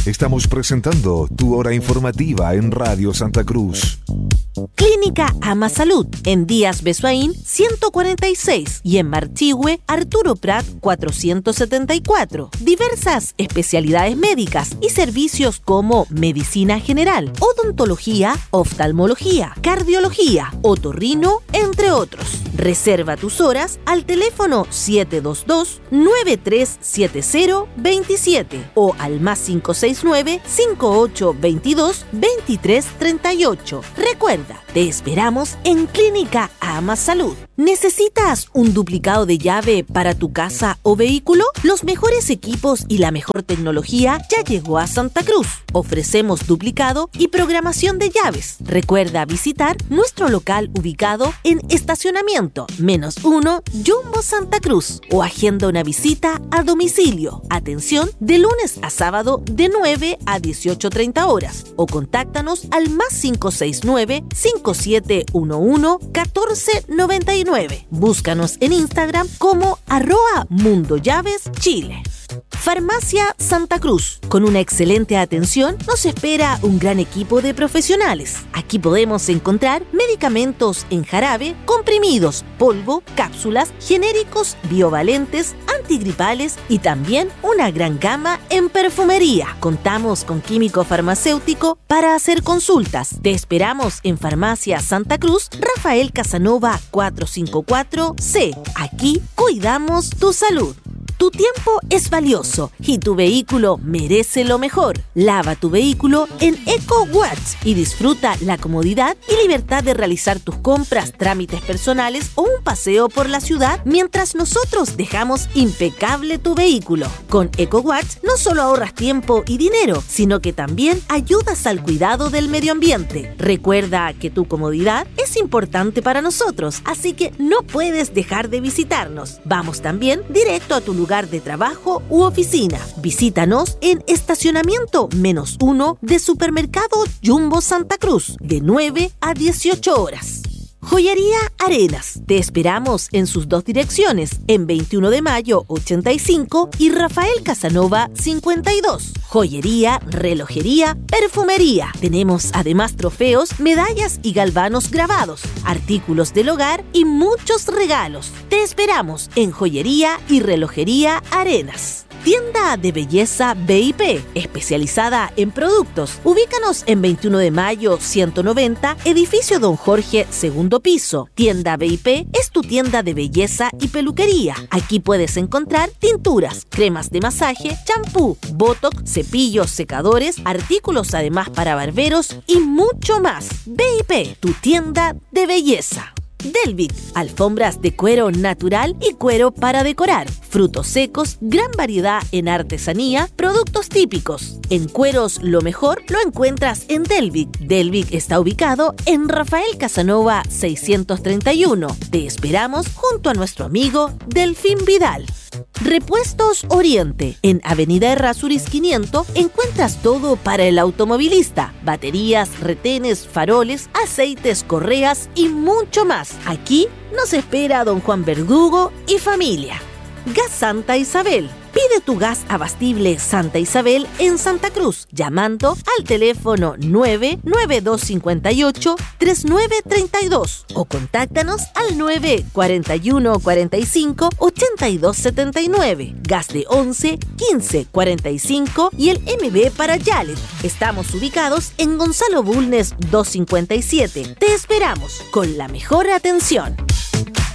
Estamos presentando tu hora informativa en Radio Santa Cruz. Clínica Ama Salud, en Díaz Besuaín 146 y en Marchihue Arturo Prat 474. Diversas especialidades médicas y servicios como medicina general, odontología, oftalmología, cardiología, otorrino, entre otros. Reserva tus horas al teléfono 722-937027 o al +569 5822 2338. Recuerda, te esperamos en Clínica Ama Salud. ¿Necesitas un duplicado de llave para tu casa o vehículo? Los mejores equipos y la mejor tecnología ya llegó a Santa Cruz. Ofrecemos duplicado y programación de llaves. Recuerda visitar nuestro local ubicado en Estacionamiento -1 Jumbo Santa Cruz o agenda una visita a domicilio. Atención de lunes a sábado de 9 a 18:30 horas o contáctanos al +569 5711 1499. Búscanos en Instagram como @MundoLlavesChile. Farmacia Santa Cruz. Con una excelente atención nos espera un gran equipo de profesionales. Aquí podemos encontrar medicamentos en jarabe, comprimidos, polvo, cápsulas, genéricos, biovalentes, antigripales y también una gran gama en perfumería. Contamos con químico farmacéutico para hacer consultas. Te esperamos en Farmacia Santa Cruz, Rafael Casanova 454C. Aquí cuidamos tu salud. Tu tiempo es valioso y tu vehículo merece lo mejor. Lava tu vehículo en EcoWatch y disfruta la comodidad y libertad de realizar tus compras, trámites personales o un paseo por la ciudad mientras nosotros dejamos impecable tu vehículo. Con EcoWatch no solo ahorras tiempo y dinero, sino que también ayudas al cuidado del medio ambiente. Recuerda que tu comodidad es importante para nosotros, así que no puedes dejar de visitarnos. Vamos también directo a tu lugar de trabajo u oficina. Visítanos en Estacionamiento -1 de Supermercado Jumbo Santa Cruz, de 9 a 18 horas. Joyería Arenas. Te esperamos en sus dos direcciones, en 21 de Mayo 85 y Rafael Casanova 52. Joyería, relojería, perfumería. Tenemos además trofeos, medallas y galvanos grabados, artículos del hogar y muchos regalos. Te esperamos en Joyería y Relojería Arenas. Tienda de belleza BIP, especializada en productos. Ubícanos en 21 de Mayo 190, edificio Don Jorge, segundo piso. Tienda BIP es tu tienda de belleza y peluquería. Aquí puedes encontrar tinturas, cremas de masaje, champú, botox, cepillos, secadores, artículos además para barberos y mucho más. BIP, tu tienda de belleza. Delvic, alfombras de cuero natural y cuero para decorar, frutos secos, gran variedad en artesanía, productos típicos. En cueros lo mejor lo encuentras en Delvic. Delvic está ubicado en Rafael Casanova 631. Te esperamos junto a nuestro amigo Delfín Vidal. Repuestos Oriente. En Avenida Errázuriz 500 encuentras todo para el automovilista. Baterías, retenes, faroles, aceites, correas y mucho más. Aquí nos espera don Juan Verdugo y familia. Gas Santa Isabel. Pide tu gas abastible Santa Isabel en Santa Cruz llamando al teléfono 99258-3932 o contáctanos al 94145-8279. Gas de 11 15 45 y el MB para Yalet. Estamos ubicados en Gonzalo Bulnes 257. Te esperamos con la mejor atención.